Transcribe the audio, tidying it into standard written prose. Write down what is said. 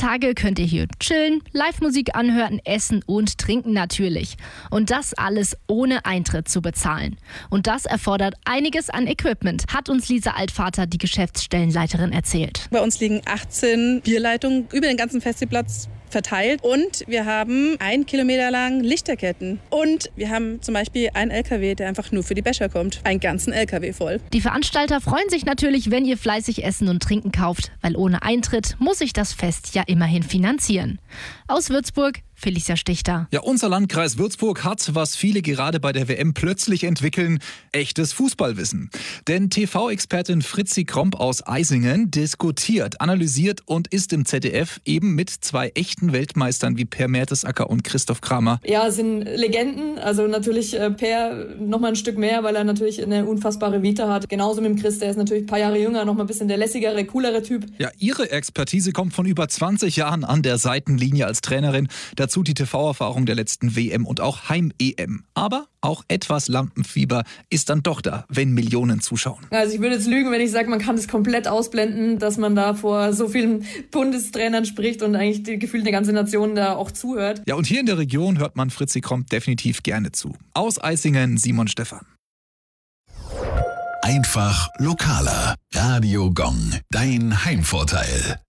Tage könnt ihr hier chillen, Live-Musik anhören, essen und trinken natürlich. Und das alles ohne Eintritt zu bezahlen. Und das erfordert einiges an Equipment, hat uns Lisa Altvater, die Geschäftsstellenleiterin, erzählt. Bei uns liegen 18 Bierleitungen über den ganzen Festplatz verteilt und wir haben 1 Kilometer lang Lichterketten und wir haben zum Beispiel einen LKW, der einfach nur für die Becher kommt. Einen ganzen LKW voll. Die Veranstalter freuen sich natürlich, wenn ihr fleißig Essen und Trinken kauft, weil ohne Eintritt muss sich das Fest ja immerhin finanzieren. Aus Würzburg, Felicia Stichter. Ja, unser Landkreis Würzburg hat, was viele gerade bei der WM plötzlich entwickeln, echtes Fußballwissen. Denn TV-Expertin Fritzi Kromp aus Eisingen diskutiert, analysiert und ist im ZDF eben mit 2 echten Weltmeistern wie Per Mertesacker und Christoph Kramer. Ja, sind Legenden. Also natürlich Per noch mal ein Stück mehr, weil er natürlich eine unfassbare Vita hat. Genauso mit dem Chris, der ist natürlich ein paar Jahre jünger, noch mal ein bisschen der lässigere, coolere Typ. Ja, ihre Expertise kommt von über 20 Jahren an der Seitenlinie als Trainerin. Dazu die TV-Erfahrung der letzten WM und auch Heim-EM. Aber auch etwas Lampenfieber ist dann doch da, wenn Millionen zuschauen. Also ich würde jetzt lügen, wenn ich sage, man kann das komplett ausblenden, dass man da vor so vielen Bundestrainern spricht und eigentlich gefühlt eine ganze Nation da auch zuhört. Ja, und hier in der Region hört man Fritzi Kromp definitiv gerne zu. Aus Eisingen, Simon Stephan. Einfach lokaler. Radio Gong, dein Heimvorteil.